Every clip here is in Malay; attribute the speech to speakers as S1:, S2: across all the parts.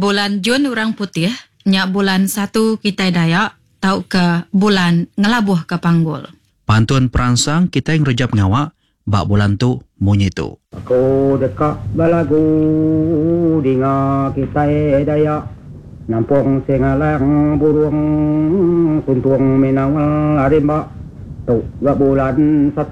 S1: Bulan Jun orang putih, nya bulan 1 kita Dayak, tau ke bulan ngelabuh ke panggul.
S2: Pantun perangsang kita yang rejap ngawak, bak bulan tu munyi tu.
S3: Aku dekat balagu dinga kita Dayak, nampung sengalang burung kuntung minawal arimba. Tu gak bulan 1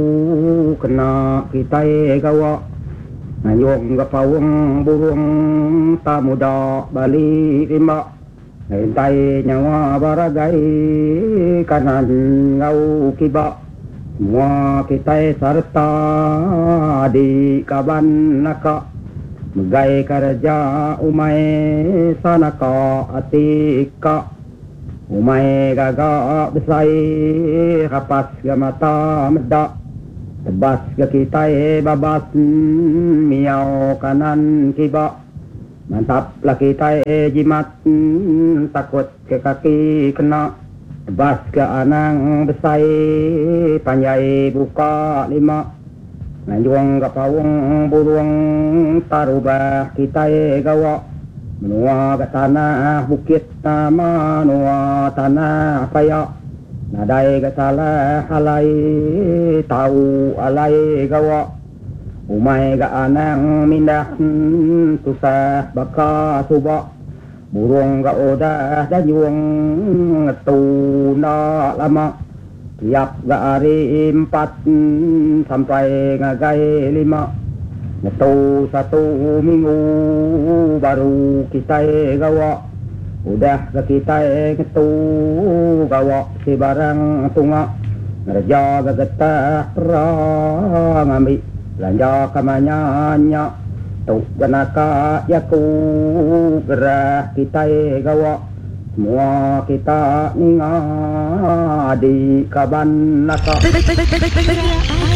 S3: kena kita gawa, ngayong gak pawang burung tak muda balik rimba. Hentai nyawa baragai kanan ngau kiba, semua kita serta di kaban naka. Megai kerja umai sanaka atika, umai gagak besai kapas ke mata medak. Tebas ke kita babas miau kanan kiba. Mantap lah kita jimat, takut ke kaki kena. Tebas ke anang besai, panjai buka 5. Nanjuang ke pawang burung, tarubah kita gawa. Menua ke tanah bukit nama, menua tanah payak. Nadai ke salah alai, tahu alai gawa. Umai ga anang mindah, susah baka subak. Burung ga odah danyuang, ngetuna lama. Tiap ga hari 4, sampai ngagai 5. Ngetu 1 minggu, baru kita gawa. Udah ke kita ngetu gawa, si barang tunga. Ngerja ga getah perang ambil. Belanja kamanyanya, tu ganaka yaku gerah kita gawa. Semua kita ninga di kaban naka.